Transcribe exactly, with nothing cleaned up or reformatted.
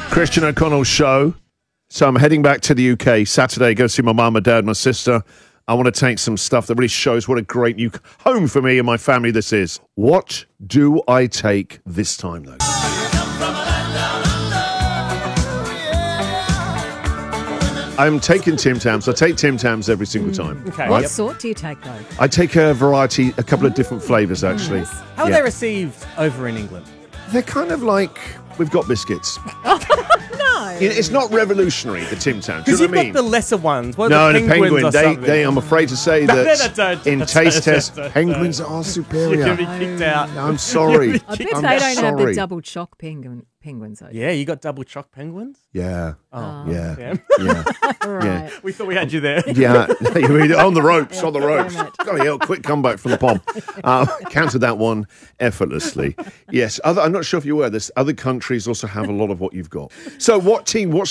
Christian O'Connell's show. So I'm heading back to the U K Saturday, go see my mum, my dad, my sister. I want to take some stuff that really shows what a great new home for me and my family this is. What do I take this time, though? I'm taking Tim Tams. I take Tim Tams every single time. Okay. What Yep. sort do you take, though? I take a variety, a couple of different flavours, actually. How are Yeah. they received over in England? They're kind of like, we've got biscuits. No. You know, it's not revolutionary, the Tim Tams. Do you Because know you've what I mean? got the lesser ones. What No, are the the penguins penguin. or They, something? they, I'm afraid to say No, no, that no, don't, in don't, taste don't, test, don't, penguins don't. are You're superior. going to be kicked out. I'm sorry. I bet I'm they don't have sorry. the double choc penguin, penguins, though. Yeah, you got double choc penguins? Yeah, Oh, yeah, damn. yeah, Right. We thought we had you there. yeah. On the ropes, on the ropes. Damn it. Bloody hell, quick comeback from the pom. Uh, counted that one effortlessly. Yes, other, I'm not sure if you're aware, this other countries also have a lot of what you've got. So what team, what